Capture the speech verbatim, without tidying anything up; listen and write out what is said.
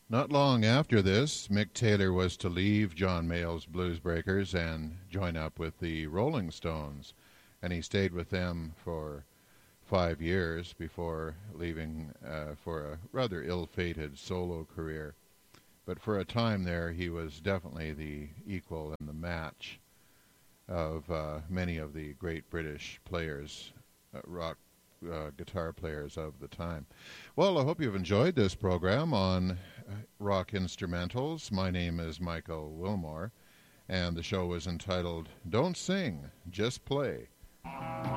Not long after this, Mick Taylor was to leave John Mayall's Blues Breakers and join up with the Rolling Stones, and he stayed with them for five years before leaving uh, for a rather ill-fated solo career. But for a time there, he was definitely the equal and the match of uh, many of the great British players, uh, rock uh, guitar players of the time. Well, I hope you've enjoyed this program on uh, rock instrumentals. My name is Michael Wilmore, and the show was entitled Don't Sing, Just Play.